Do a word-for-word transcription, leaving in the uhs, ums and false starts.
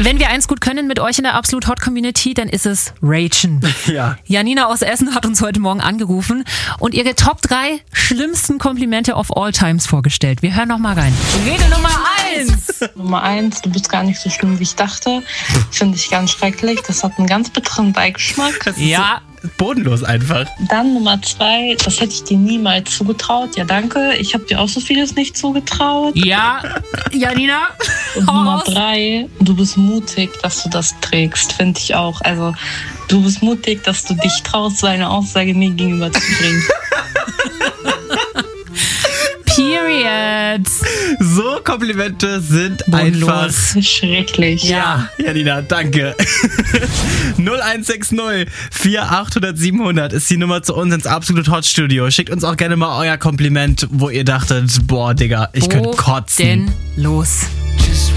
Wenn wir eins gut können mit euch in der Absolut Hot Community, dann ist es Ragen. Ja. Janina aus Essen hat uns heute Morgen angerufen und ihre Top drei schlimmsten Komplimente of all times vorgestellt. Wir hören noch mal rein. Regel Nummer eins. Nummer eins, du bist gar nicht so schlimm, wie ich dachte. Finde ich ganz schrecklich. Das hat einen ganz bitteren Beigeschmack. Ja. So bodenlos einfach. Dann Nummer zwei, das hätte ich dir niemals zugetraut. Ja, danke. Ich habe dir auch so vieles nicht zugetraut. Ja, Janina. Und Nummer drei, du bist mutig, dass du das trägst. Finde ich auch. Also, du bist mutig, dass du dich traust, so eine Aussage mir gegenüber zu bringen. Period. So Komplimente sind Bodenlos. einfach Schrecklich. Ja, Janina, danke. null eins sechs null vier achthundert siebenhundert ist die Nummer zu uns ins Absolut Hot Studio. Schickt uns auch gerne mal euer Kompliment, wo ihr dachtet, boah, Digga, ich könnte kotzen. Bodenlos.